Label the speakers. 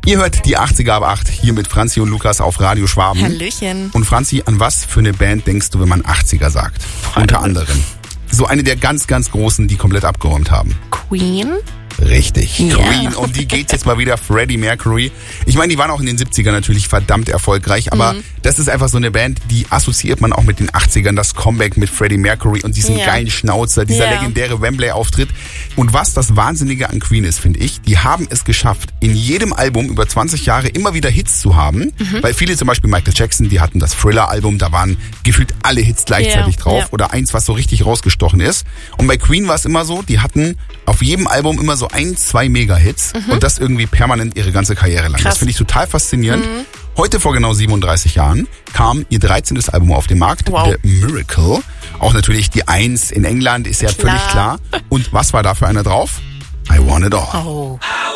Speaker 1: Ihr hört die 80er ab 8 hier mit Franzi und Lukas auf Radio Schwaben.
Speaker 2: Hallöchen.
Speaker 1: Und Franzi, an was für eine Band denkst du, wenn man 80er sagt? Unter anderem. So eine der ganz, ganz großen, die komplett abgeräumt haben.
Speaker 2: Queen?
Speaker 1: Richtig,
Speaker 2: Ja.
Speaker 1: Queen. Um die geht's jetzt mal wieder, Freddie Mercury. Ich meine, die waren auch in den 70ern natürlich verdammt erfolgreich, aber das ist einfach so eine Band, die assoziiert man auch mit den 80ern, das Comeback mit Freddie Mercury und diesem geilen Schnauzer, dieser legendäre Wembley-Auftritt. Und was das Wahnsinnige an Queen ist, finde ich, die haben es geschafft, in jedem Album über 20 Jahre immer wieder Hits zu haben, weil viele, zum Beispiel Michael Jackson, die hatten das Thriller-Album, da waren gefühlt alle Hits gleichzeitig drauf oder eins, was so richtig rausgestochen ist. Und bei Queen war es immer so, die hatten auf jedem Album immer so 1-2 Mega-Hits und das irgendwie permanent ihre ganze Karriere lang.
Speaker 2: Krass.
Speaker 1: Das finde ich total faszinierend. Heute vor genau 37 Jahren kam ihr 13. Album auf den Markt, The Miracle. Auch natürlich die 1 in England, ist ja völlig klar. Und was war da für einer drauf? I Want It All.
Speaker 2: Oh.